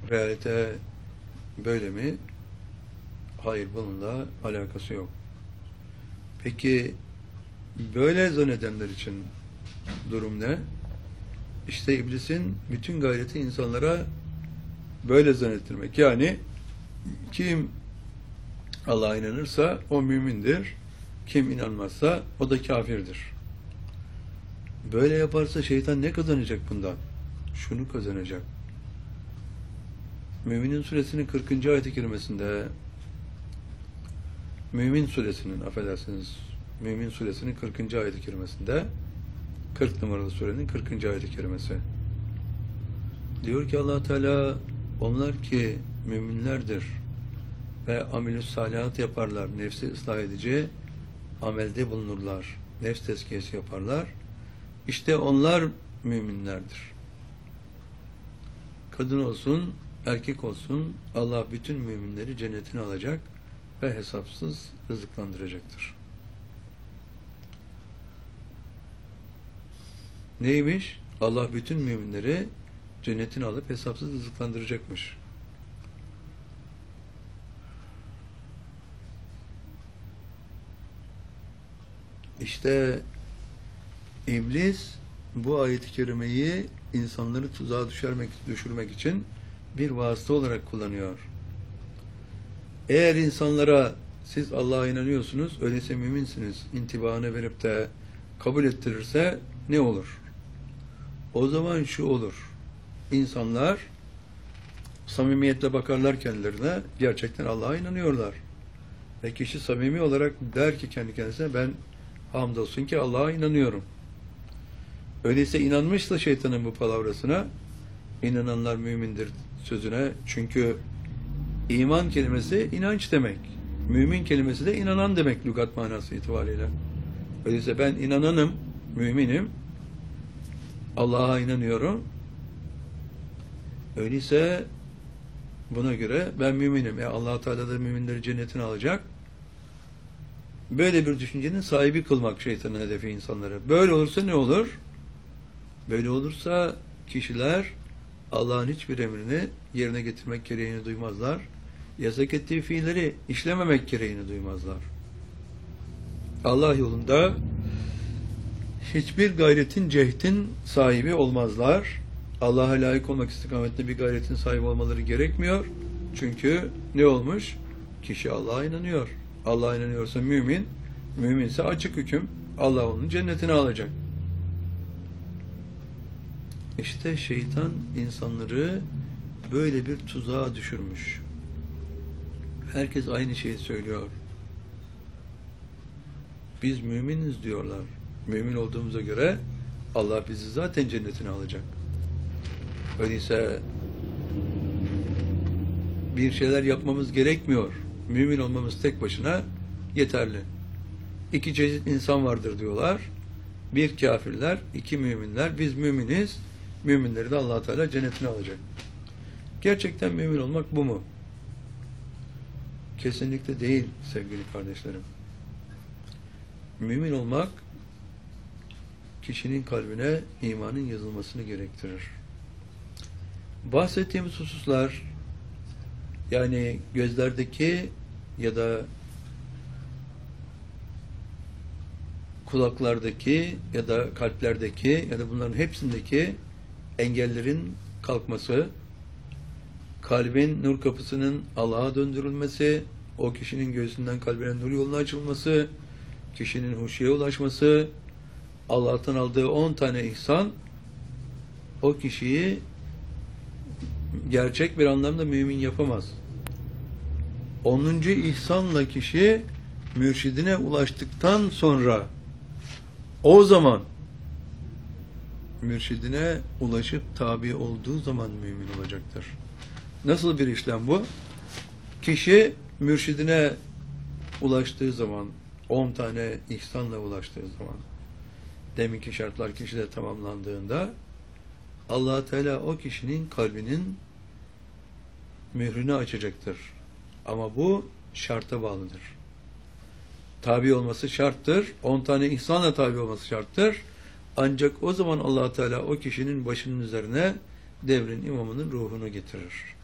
Realite böyle mi? Hayır, bununla alakası yok. Peki böyle zannedenler için durum ne? İşte iblisin bütün gayreti insanlara böyle zannettirmek. Yani kim Allah'a inanırsa o mümindir. Kim inanmazsa o da kafirdir. Böyle yaparsa şeytan ne kazanacak bundan? Şunu kazanacak. Müminin suresinin 40. ayet-i kerimesinde Mümin suresinin, affedersiniz, Mümin suresinin 40. ayet-i kerimesinde 40 numaralı surenin 40. ayet-i kerimesi. Diyor ki Allah Teala, onlar ki müminlerdir ve amelü salihat yaparlar, nefsi ıslah edici amelde bulunurlar, nefs tezkiyesi yaparlar. İşte onlar müminlerdir. Kadın olsun, erkek olsun, Allah bütün müminleri cennetine alacak ve hesapsız rızıklandıracaktır. Neymiş? Allah bütün müminleri cennetine alıp hesapsız rızıklandıracakmış. İşte iblis bu ayet-i kerimeyi insanları tuzağa düşürmek için bir vasıta olarak kullanıyor. Eğer insanlara siz Allah'a inanıyorsunuz, öyleyse müminsiniz intibahını verip de kabul ettirirse ne olur? O zaman şu olur. İnsanlar samimiyetle bakarlar kendilerine, gerçekten Allah'a inanıyorlar. Ve kişi samimi olarak der ki kendi kendisine, ben hamdolsun ki Allah'a inanıyorum. Öyleyse inanmışsa şeytanın bu palavrasına, inananlar mümindir sözüne, çünkü iman kelimesi inanç demek. Mümin kelimesi de inanan demek lügat manası itibariyle. Öyleyse ben inananım, müminim, Allah'a inanıyorum. Öyleyse buna göre ben müminim. Allah Teala da müminleri cennetine alacak. Böyle bir düşüncenin sahibi kılmak şeytanın hedefi insanları. Böyle olursa ne olur? Böyle olursa kişiler Allah'ın hiçbir emrini yerine getirmek gereğini duymazlar. Yasak ettiği fiilleri işlememek gereğini duymazlar. Allah yolunda hiçbir gayretin, cehdin sahibi olmazlar. Allah'a layık olmak istikametinde bir gayretin sahibi olmaları gerekmiyor. Çünkü ne olmuş? Kişi Allah'a inanıyor. Allah'a inanıyorsa mümin, müminse açık hüküm. Allah onun cennetine alacak. İşte şeytan insanları böyle bir tuzağa düşürmüş. Herkes aynı şeyi söylüyor. Biz müminiz diyorlar. Mümin olduğumuza göre Allah bizi zaten cennetine alacak. Öyleyse bir şeyler yapmamız gerekmiyor. Mümin olmamız tek başına yeterli. İki çeşit insan vardır diyorlar. Bir kafirler, iki müminler. Biz müminiz. Müminleri de Allah Teala cennetine alacak. Gerçekten mümin olmak bu mu? Kesinlikle değil sevgili kardeşlerim. Mümin olmak kişinin kalbine imanın yazılmasını gerektirir. Bahsettiğimiz hususlar, yani gözlerdeki ya da kulaklardaki ya da kalplerdeki ya da bunların hepsindeki engellerin kalkması, kalbin nur kapısının Allah'a döndürülmesi, o kişinin göğsünden kalbine nur yoluna açılması, kişinin huşuya ulaşması, Allah'tan aldığı 10 tane ihsan o kişiyi gerçek bir anlamda mümin yapamaz. 10. ihsanla kişi mürşidine ulaştıktan sonra o zaman mürşidine ulaşıp tabi olduğu zaman mümin olacaktır. Nasıl bir işlem bu? Kişi mürşidine ulaştığı zaman, 10 tane ihsanla ulaştığı zaman, deminki şartlar kişide tamamlandığında Allah Teala o kişinin kalbinin mührünü açacaktır. Ama bu şarta bağlıdır. Tabi olması şarttır. 10 tane ihsanla tabi olması şarttır. Ancak o zaman Allah Teala o kişinin başının üzerine devrin imamının ruhunu getirir.